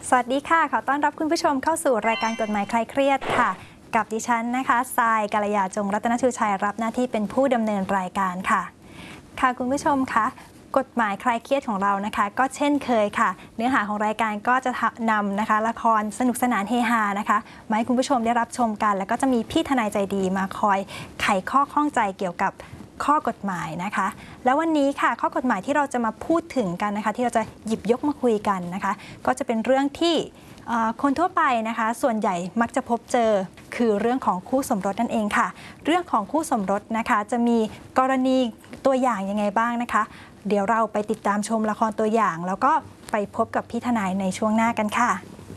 สวัสดีค่ะขอต้อนรับคุณผู้ชมเข้าสู่รายการกฎหมายคลายเครียดค่ะกับดิฉันนะคะทรายกัลยาจงรัตนชูชัยรับหน้าที่เป็นผู้ดำเนินรายการค่ะคุณผู้ชมคะกฎหมายคลายเครียดของเรานะคะก็เช่นเคยค่ะเนื้อหาของรายการก็จะนำนะคะละครสนุกสนานเฮฮานะคะมาให้คุณผู้ชมได้รับชมกันแล้วก็จะมีพี่ทนายใจดีมาคอยไขข้อข้องใจเกี่ยวกับข้อกฎหมายนะคะแล้ววันนี้ค่ะข้อกฎหมายที่เราจะมาพูดถึงกันนะคะที่เราจะหยิบยกมาคุยกันนะคะก็จะเป็นเรื่องที่คนทั่วไปนะคะส่วนใหญ่มักจะพบเจอคือเรื่องของคู่สมรสนั่นเองค่ะเรื่องของคู่สมรสนะคะจะมีกรณีตัวอย่างยังไงบ้างนะคะเดี๋ยวเราไปติดตามชมละครตัวอย่างแล้วก็ไปพบกับพี่ทนายในช่วงหน้ากันค่ะ